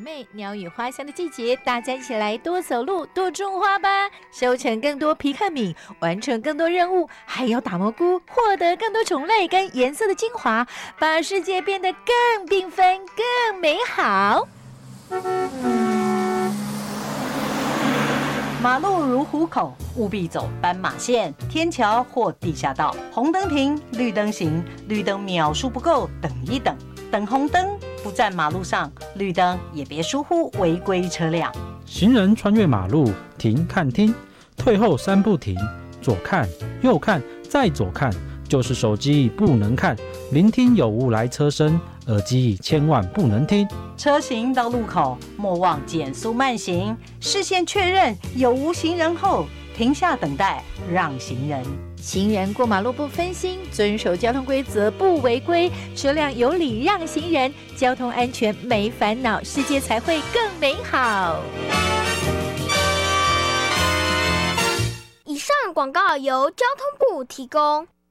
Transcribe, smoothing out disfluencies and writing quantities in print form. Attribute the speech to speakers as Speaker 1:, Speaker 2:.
Speaker 1: 美、鸟语花香的季节，大家一起来多走路、多种花吧，收成更多皮克敏，完成更多任务，还有打蘑菇，获得更多种类跟颜色的精华，把世界变得更缤纷、更美好。
Speaker 2: 马路如虎口，务必走斑马线、天桥或地下道。红灯停，绿灯行，绿灯秒数不够，等一等。等红灯，不站马路上，绿灯也别疏忽违规车辆。
Speaker 3: 行人穿越马路，停看听，退后3步停，左看右看再左看，就是手机不能看，聆听有无来车声，耳机千万不能听。
Speaker 2: 车行到路口，莫忘减速慢行，视线确认有无行人后，停下等待，让行人。
Speaker 1: 行人过马路不分心，遵守交通规则不违规，车辆有礼让行人，交通安全没烦恼，世界才会更美好。
Speaker 4: 以上广告由交通部提供。